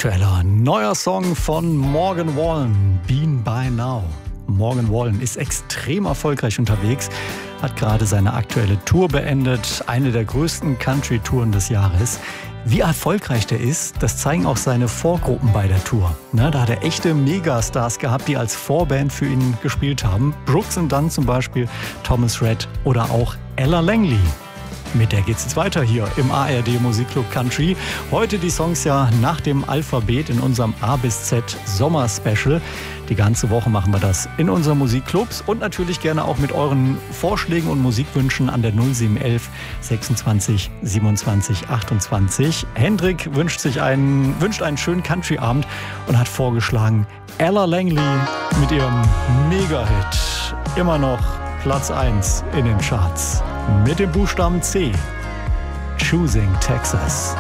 aktueller neuer Song von Morgan Wallen, Been by Now. Morgan Wallen ist extrem erfolgreich unterwegs, hat gerade seine aktuelle Tour beendet, eine der größten Country-Touren des Jahres. Wie erfolgreich der ist, das zeigen auch seine Vorgruppen bei der Tour. Da hat er echte Megastars gehabt, die als Vorband für ihn gespielt haben. Brooks and Dunn zum Beispiel, Thomas Rhett oder auch Ella Langley. Mit der geht's jetzt weiter hier im ARD Musikclub Country. Heute die Songs ja nach dem Alphabet in unserem A bis Z Sommer-Special. Die ganze Woche machen wir das in unseren Musikclubs und natürlich gerne auch mit euren Vorschlägen und Musikwünschen an der 0711 26 27 28. Hendrik wünscht einen schönen Country-Abend und hat vorgeschlagen Ella Langley mit ihrem Mega-Hit. Immer noch Platz 1 in den Charts. Mit dem Buchstaben C. Choosing Texas.